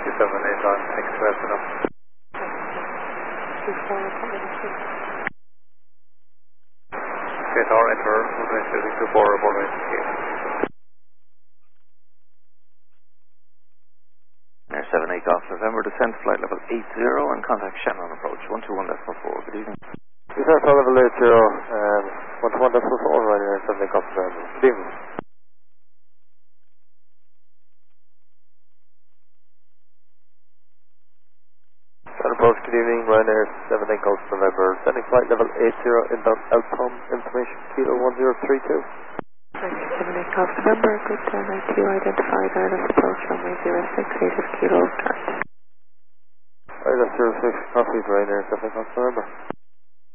278 on, thanks for that enough. Okay, tower enter, 12624, report right. Air 78 Golf November, descent flight level 80 and contact Shannon approach 121.4. Good evening. Descent flight level 80, 121.4, Ryanair 78 Golf November. Good evening. Shannon approach, good evening, Ryanair 78 Golf November, sending flight level 80, inbound LPOM, information Kilo 1032. 78 Golf November, good IQ identified, ILS approach runway 06, 8 Kilo start. ILS 06, copies, Ryanair 78 Golf November.